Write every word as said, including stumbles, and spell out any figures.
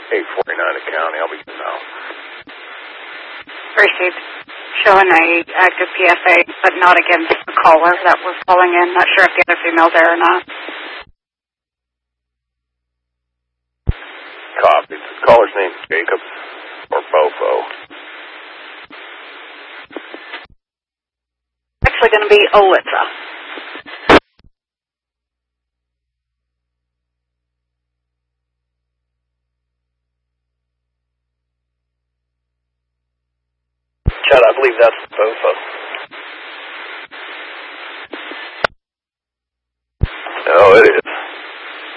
eight forty-nine to county. I'll be now. Received. Showing a active P S A, but not against the caller that was calling in. Not sure if the other female's there or not. Copy. The caller's name is Jacob or Bofo. Actually going to be Olitza. Chad, I believe that's Bofo.